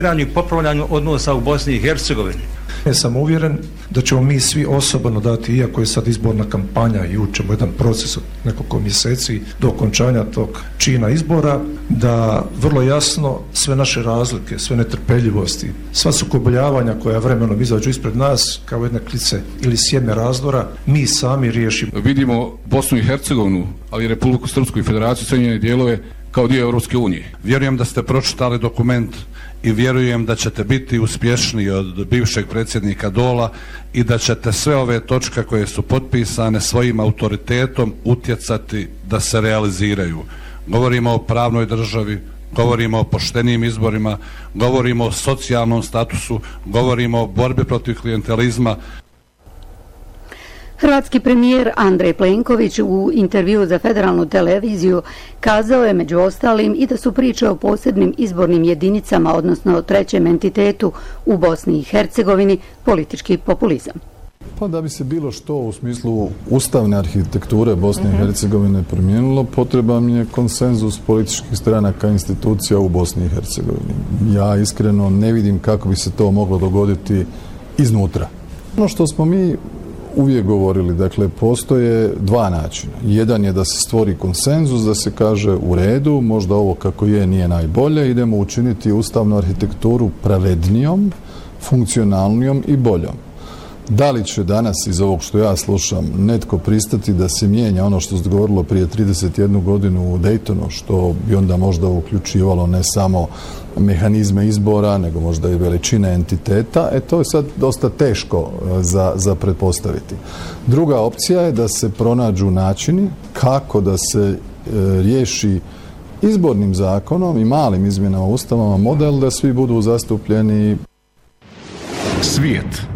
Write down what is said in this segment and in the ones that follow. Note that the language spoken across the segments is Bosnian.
i popravljanju odnosa u Bosni i Hercegovini. Ja sam uvjeren da ćemo mi svi osobno dati, iako je sad izborna kampanja i učemo jedan proces od nekoliko mjeseci do okončanja tog čina izbora, da vrlo jasno sve naše razlike, sve netrpeljivosti, sva sukobljavanja koja vremenom izađu ispred nas kao jedne klice ili sjeme razdora, mi sami riješimo. Vidimo Bosnu i Hercegovinu, ali i Republiku Srpsku i Federaciju Sjedinjene dijelove kao dio Europske unije. Vjerujem da ste pročitali dokument i vjerujem da ćete biti uspješniji od bivšeg predsjednika Dola i da ćete sve ove točke koje su potpisane svojim autoritetom utjecati da se realiziraju. Govorimo o pravnoj državi, govorimo o poštenim izborima, govorimo o socijalnom statusu, govorimo o borbi protiv klijentelizma. Hrvatski premijer Andrej Plenković u intervjuu za Federalnu televiziju kazao je među ostalim i da su priče o posebnim izbornim jedinicama, odnosno trećem entitetu u Bosni i Hercegovini, politički populizam. Pa da bi se bilo što u smislu ustavne arhitekture Bosne i Hercegovine promijenilo, potreban je konsenzus političkih stranaka i institucija u Bosni i Hercegovini. Ja iskreno ne vidim kako bi se to moglo dogoditi iznutra. Ono što smo mi uvijek govorili, dakle, postoje dva načina. Jedan je da se stvori konsenzus, da se kaže u redu, možda ovo kako je nije najbolje, idemo učiniti ustavnu arhitekturu pravednijom, funkcionalnijom i boljom. Da li će danas iz ovog što ja slušam netko pristati da se mijenja ono što se govorilo prije 31 godinu u Daytonu, što bi onda možda uključivalo ne samo mehanizme izbora, nego možda i veličine entiteta, to je sad dosta teško za pretpostaviti. Druga opcija je da se pronađu načini kako da se riješi izbornim zakonom i malim izmjenama ustavama model da svi budu zastupljeni. Svijet.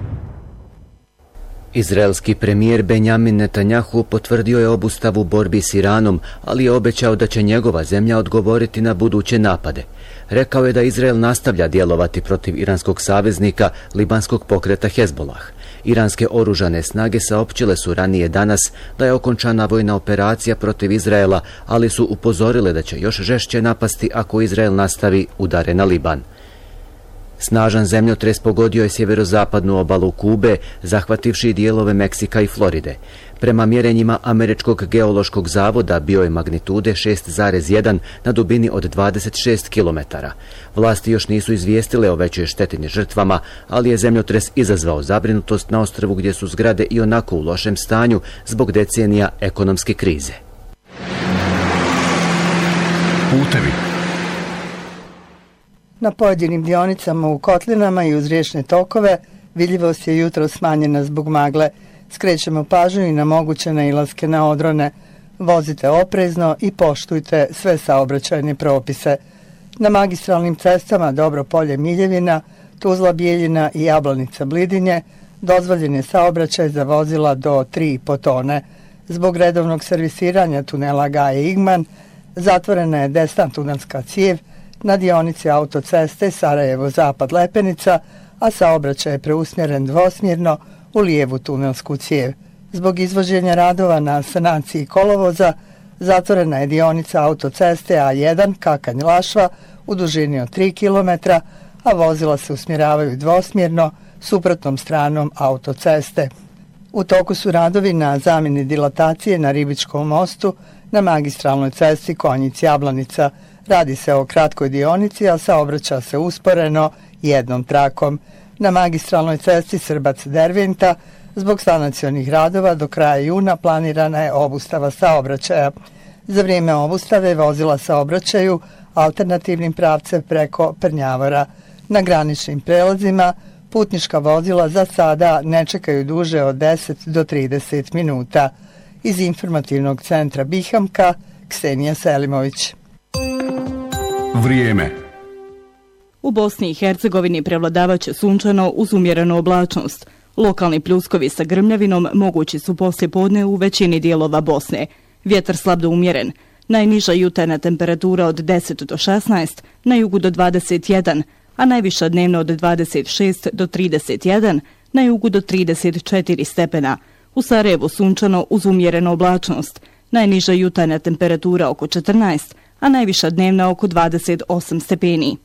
Izraelski premijer Benjamin Netanjahu potvrdio je obustavu borbi s Iranom, ali je obećao da će njegova zemlja odgovoriti na buduće napade. Rekao je da Izrael nastavlja djelovati protiv iranskog saveznika, libanskog pokreta Hezbollah. Iranske oružane snage saopćile su ranije danas da je okončana vojna operacija protiv Izraela, ali su upozorile da će još žešće napasti ako Izrael nastavi udare na Liban. Snažan zemljotres pogodio je sjeverozapadnu obalu Kube, zahvativši dijelove Meksika i Floride. Prema mjerenjima Američkog geološkog zavoda bio je magnitude 6,1 na dubini od 26 km. Vlasti još nisu izvijestile o većoj šteti ni žrtvama, ali je zemljotres izazvao zabrinutost na ostrvu gdje su zgrade i onako u lošem stanju zbog decenija ekonomske krize. Putevi. Na pojedinim dionicama u kotlinama i uz riječne tokove vidljivost je jutro smanjena zbog magle. Skrećemo pažnju i na moguće nailaske na odrone. Vozite oprezno i poštujte sve saobraćajne propise. Na magistralnim cestama Dobro Polje Miljevina, Tuzla Bijeljina i Jablanica Blidinje dozvoljen je saobraćaj za vozila do 3,5 tone. Zbog redovnog servisiranja tunela Gaje Igman zatvorena je desna tunelska cijev na dionici autoceste Sarajevo-Zapad Lepenica, a saobraćaj je preusmjeren dvosmjerno u lijevu tunelsku cijev. Zbog izvođenja radova na sanaciji kolovoza zatvorena je dionica autoceste A1 Kakanj-Lašva u dužini od 3 km, a vozila se usmjeravaju dvosmjerno suprotnom stranom autoceste. U toku su radovi na zamjeni dilatacije na Ribičkom mostu na magistralnoj cesti Konjic-Jablanica. Radi se o kratkoj dionici, a saobraća se usporeno jednom trakom. Na magistralnoj cesti Srbac-Derventa zbog sanacionih radova do kraja juna planirana je obustava saobraćaja. Za vrijeme obustave vozila saobraćaju alternativnim pravcem preko Prnjavora. Na graničnim prelazima putnička vozila za sada ne čekaju duže od 10 do 30 minuta. Iz informativnog centra Bihamka, Ksenija Selimović. Vrijeme. U Bosni i Hercegovini prevladavaće sunčano uz umjerenu oblačnost. Lokalni pljuskovi sa grmljavinom mogući su poslije podne u većini dijelova Bosne. Vjetar slab do umjeren. Najniža jutarnja temperatura od 10 do 16, na jugu do 21, a najviša dnevno od 26 do 31, na jugu do 34 stepena. U Sarajevu sunčano uz umjerenu oblačnost. Najniža jutarnja temperatura oko 14, a najviša dnevna oko 28 stepeni.